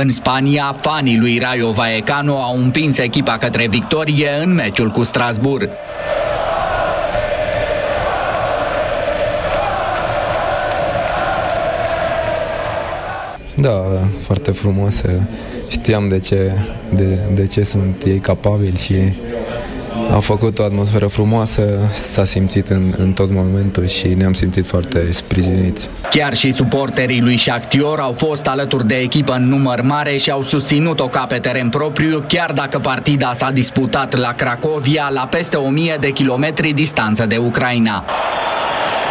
În Spania, fanii lui Rayo Vallecano au împins echipa către victorie în meciul cu Strasbourg. Da, foarte frumoase. Știam de ce sunt ei capabili și a făcut o atmosferă frumoasă, s-a simțit în tot momentul și ne-am simțit foarte sprijiniți. Chiar și suporterii lui Shakhtar au fost alături de echipă în număr mare și au susținut-o ca pe teren propriu, chiar dacă partida s-a disputat la Cracovia, la peste 1000 de kilometri distanță de Ucraina.